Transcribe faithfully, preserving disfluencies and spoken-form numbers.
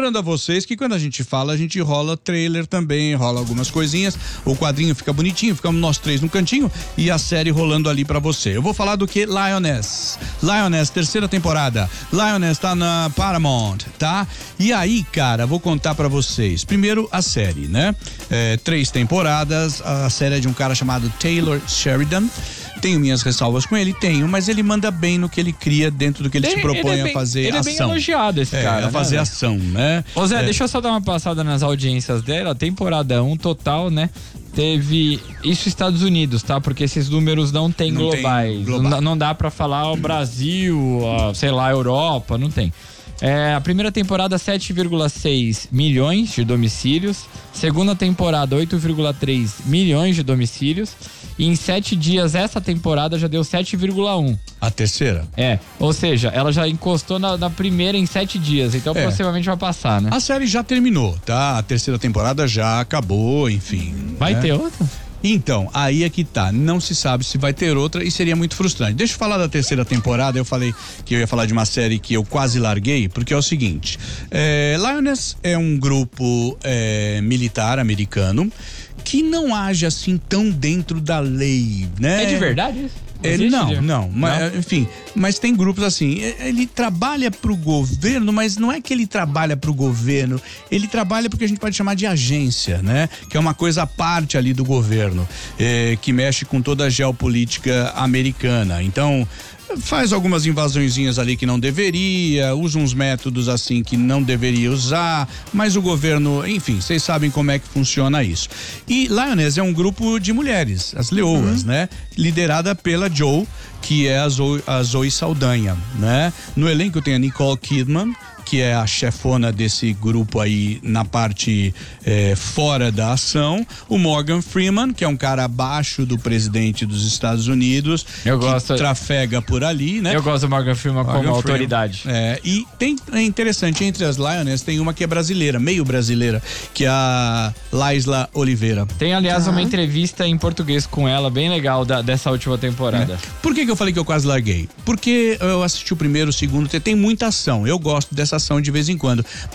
lembrando a vocês que quando a gente fala, a gente rola trailer também, rola algumas coisinhas, o quadrinho fica bonitinho, ficamos nós três no cantinho e a série rolando ali pra você. Eu vou falar do que Lioness. Lioness, terceira temporada. Lioness tá na Paramount, tá? E aí, cara, vou contar pra vocês. Primeiro, a série, né? É, três temporadas, a série é de um cara chamado Taylor Sheridan. Tenho minhas ressalvas com ele, tenho, mas ele manda bem no que ele cria dentro do que ele, ele se propõe ele é bem, a fazer ele ação. Ele é bem elogiado, esse é, cara. A fazer né? ação, né? Ô Zé, é. deixa eu só dar uma passada nas audiências dela. Temporada um total, né? Teve isso Estados Unidos, tá? Porque esses números não tem não globais. Tem global. não, não dá pra falar o Brasil, a, sei lá, Europa, não tem. É, a primeira temporada, sete vírgula seis milhões de domicílios. Segunda temporada, oito vírgula três milhões de domicílios. E em sete dias, essa temporada já deu sete vírgula um. A terceira? É, ou seja, ela já encostou na, na primeira em sete dias. Então, é. possivelmente vai passar, né? A série já terminou, tá? A terceira temporada já acabou, enfim. Vai né? ter outra? Então, aí é que tá, não se sabe se vai ter outra e seria muito frustrante. Deixa eu falar da terceira temporada, eu falei que eu ia falar de uma série que eu quase larguei, porque é o seguinte, é, Lioness é um grupo é, militar americano que não age assim tão dentro da lei, né? É de verdade isso? Ele não, não, mas, enfim, mas tem grupos assim, ele trabalha pro governo, mas não é que ele trabalha pro governo, ele trabalha porque a gente pode chamar de agência, né? Que é uma coisa à parte ali do governo, é, que mexe com toda a geopolítica americana. Então, faz algumas invasõezinhas ali que não deveria, usa uns métodos assim que não deveria usar, mas o governo, enfim, vocês sabem como é que funciona isso. E Lioness é um grupo de mulheres, as leoas, uhum. né? Liderada pela Joe, que é a Zoe, a Zoe Saldanha, né? No elenco tem a Nicole Kidman, que é a chefona desse grupo aí na parte é, fora da ação, o Morgan Freeman, que é um cara abaixo do presidente dos Estados Unidos, eu que gosto, trafega por ali, né? Eu gosto do Morgan Freeman Morgan como Freeman, autoridade. É, e tem, é interessante, entre as Lioness tem uma que é brasileira, meio brasileira, que é a Laisla Oliveira. Tem, aliás, ah. uma entrevista em português com ela, bem legal, da, dessa última temporada. É. Por que que eu falei que eu quase larguei? Porque eu assisti o primeiro, o segundo, tem muita ação, eu gosto dessa ação de vez em quando.